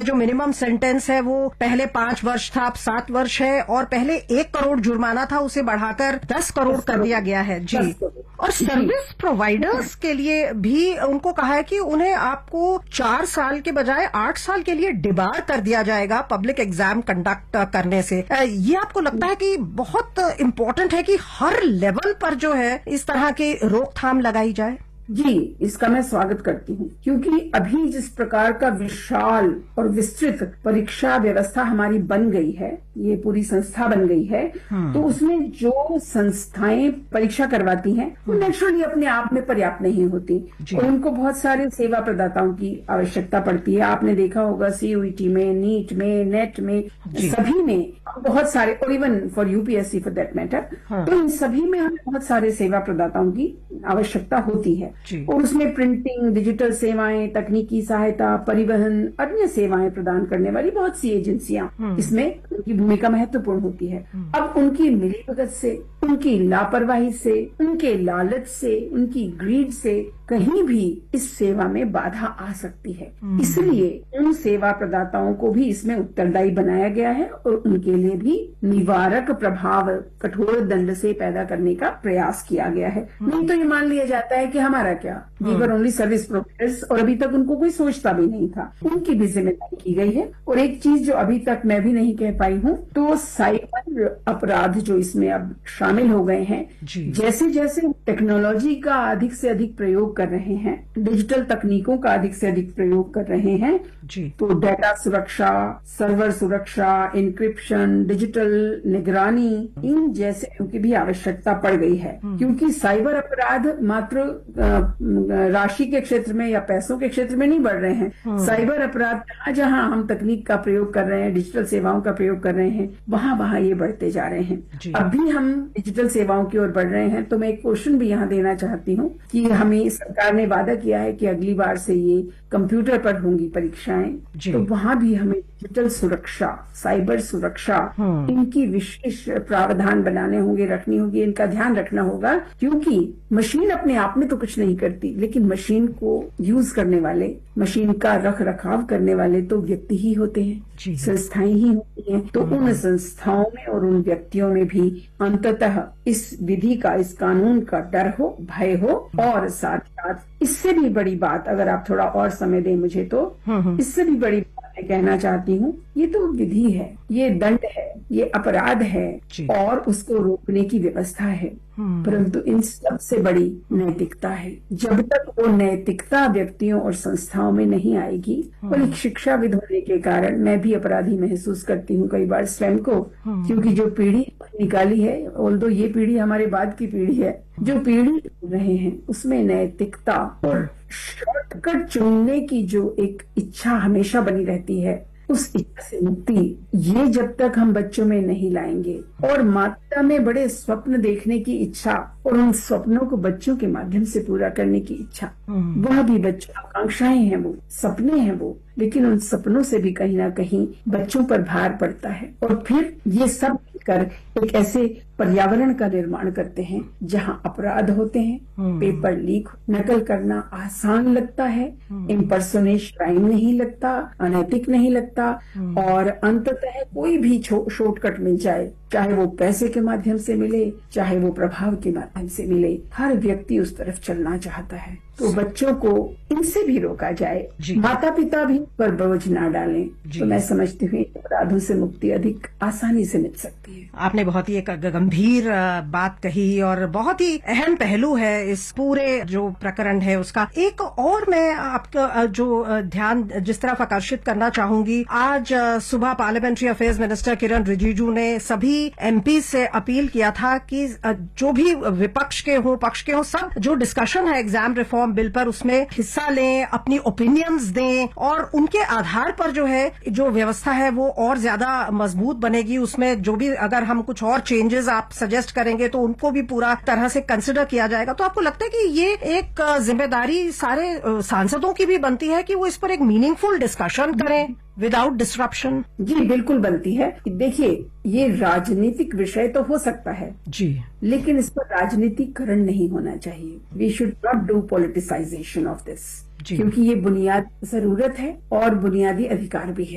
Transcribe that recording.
जो minimum sentence है वो पहले 5 वर्ष था, अब 7 वर्ष है, और पहले 1 करोड़ जुर्माना था, उसे बढ़ाकर 10 करोड़ कर दिया गया है। जी। और सर्विस प्रोवाइडर्स के लिए भी उनको कहा है कि उन्हें आपको 4 साल के बजाय 8 साल के लिए डिबार कर दिया जाएगा पब्लिक एग्जाम कंडक्ट करने से। ये आपको लगता है कि बहुत इम्पोर्टेंट है कि हर लेवल पर जो है इस तरह की रोकथाम लगाई जाए? जी, इसका मैं स्वागत करती हूँ, क्योंकि अभी जिस प्रकार का विशाल और विस्तृत परीक्षा व्यवस्था हमारी बन गई है, ये पूरी संस्था बन गई है, तो उसमें जो संस्थाएं परीक्षा करवाती हैं वो नेचुरली अपने आप में पर्याप्त नहीं होती और उनको बहुत सारे सेवा प्रदाताओं की आवश्यकता पड़ती है। आपने देखा होगा सीयूईटी में, नीट में, नेट में, सभी में बहुत सारे, और even for UPSC for that matter, तो इन सभी में हमें बहुत सारे सेवा प्रदाताओं की आवश्यकता होती है। और उसमें प्रिंटिंग, डिजिटल सेवाएं, तकनीकी सहायता, परिवहन, अन्य सेवाएं प्रदान करने वाली बहुत सी एजेंसियां इसमें उनकी भूमिका महत्वपूर्ण होती है। अब उनकी मिलीभगत से, उनकी लापरवाही से, उनके लालच से, उनकी ग्रीड से कहीं भी इस सेवा में बाधा आ सकती है। इसलिए उन सेवा प्रदाताओं को भी इसमें उत्तरदायी बनाया गया है और उनके लिए भी निवारक प्रभाव, कठोर दंड से पैदा करने का प्रयास किया गया है। नहीं तो ये मान लिया जाता है कि हमारा क्या, we were only service providers, और अभी तक उनको कोई सोचता भी नहीं था। उनकी भी जिम्मेदारी की गई है। और एक चीज जो अभी तक मैं भी नहीं कह पाई हूँ, तो साइबर अपराध जो इसमें अब शामिल हो गए हैं, जैसे जैसे टेक्नोलॉजी का अधिक से अधिक प्रयोग कर रहे हैं, डिजिटल तकनीकों का अधिक से अधिक प्रयोग कर रहे हैं, तो डाटा सुरक्षा, सर्वर सुरक्षा, इंक्रिप्शन, डिजिटल निगरानी, इन जैसे की भी आवश्यकता पड़ गई है। क्योंकि साइबर अपराध मात्र राशि के क्षेत्र में या पैसों के क्षेत्र में नहीं बढ़ रहे हैं। साइबर अपराध जहां जहां हम तकनीक का प्रयोग कर रहे हैं, डिजिटल सेवाओं का प्रयोग कर रहे हैं, वहां वहां ये बढ़ते जा रहे हैं। अब भी हम डिजिटल सेवाओं की ओर बढ़ रहे हैं। तो मैं एक क्वेश्चन भी यहाँ देना चाहती हूँ कि हमें सरकार ने वादा किया है कि अगली बार से ये कंप्यूटर पर होंगी परीक्षाएं, तो वहां भी हमें डिजिटल सुरक्षा, साइबर सुरक्षा, इनकी विशेष प्रावधान बनाने होंगे, रखनी होगी, इनका ध्यान रखना होगा। क्योंकि मशीन अपने आप में तो कुछ नहीं करती, लेकिन मशीन को यूज करने वाले, मशीन का रख रखाव करने वाले तो व्यक्ति ही होते हैं, संस्थाएं ही होती हैं। तो उन संस्थाओं में और उन व्यक्तियों में भी अंततः इस विधि का, इस कानून का डर हो, भय हो, और साथ साथ इससे भी बड़ी बात, अगर आप थोड़ा और समय दें मुझे, तो इससे भी बड़ी मैं कहना चाहती हूँ, ये तो विधि है, ये दंड है, ये अपराध है और उसको रोकने की व्यवस्था है। परंतु इन सबसे बड़ी नैतिकता है। जब तक वो नैतिकता व्यक्तियों और संस्थाओं में नहीं आएगी, और एक शिक्षाविद होने के कारण मैं भी अपराधी महसूस करती हूँ कई बार स्वयं को, क्योंकि जो पीढ़ी निकाली है, ऑल्दो ये पीढ़ी हमारे बाद की पीढ़ी है, जो पीढ़ी रहे हैं उसमें नैतिकता और शॉर्टकट चुनने की जो एक इच्छा हमेशा बनी रहती है, उस इच्छा से मुक्ति, ये जब तक हम बच्चों में नहीं लाएंगे, और माता में बड़े स्वप्न देखने की इच्छा और उन स्वप्नों को बच्चों के माध्यम से पूरा करने की इच्छा, वह भी बच्चों की आकांक्षाएं हैं, वो सपने हैं वो, लेकिन उन सपनों से भी कहीं ना कहीं बच्चों पर भार पड़ता है। और फिर ये सब कर एक ऐसे पर्यावरण का निर्माण करते हैं जहां अपराध होते हैं, पेपर लीक, नकल करना आसान लगता है, इम्पर्सोनेशन क्राइम नहीं लगता, अनैतिक नहीं लगता, और अंततः कोई भी शॉर्टकट मिल जाए, चाहे वो पैसे के माध्यम से मिले, चाहे वो प्रभाव के माध्यम से मिले, हर व्यक्ति उस तरफ चलना चाहता है। तो बच्चों को इनसे भी रोका जाए, माता पिता भी पर बोझ ना डालें, तो मैं समझती हूँ अपराधों से मुक्ति अधिक आसानी से मिल सकती है। आपने बहुत ही एक गंभीर बात कही और बहुत ही अहम पहलू है इस पूरे जो प्रकरण है उसका। एक और मैं आपका जो ध्यान जिस तरफ आकर्षित करना चाहूंगी, आज सुबह पार्लियामेंट्री अफेयर्स मिनिस्टर किरण रिजिजू ने सभी एमपी से अपील किया था कि जो भी विपक्ष के हो, पक्ष के हो, सब जो डिस्कशन है एग्जाम रिफॉर्म बिल पर, उसमें हिस्सा लें, अपनी ओपिनियंस दें, और उनके आधार पर जो है जो व्यवस्था है वो और ज्यादा मजबूत बनेगी। उसमें जो भी अगर हम कुछ और चेंजेस आप सजेस्ट करेंगे तो उनको भी पूरा तरह से कंसिडर किया जाएगा। तो आपको लगता है कि ये एक जिम्मेदारी सारे सांसदों की भी बनती है कि वो इस पर एक मीनिंगफुल डिस्कशन करें विदाउट डिस्ट्रप्शन? जी बिल्कुल बनती है। देखिए, ये राजनीतिक विषय तो हो सकता है जी, लेकिन इस पर राजनीतिकरण नहीं होना चाहिए। We should not do politicisation of this, क्योंकि ये बुनियादी जरूरत है और बुनियादी अधिकार भी है।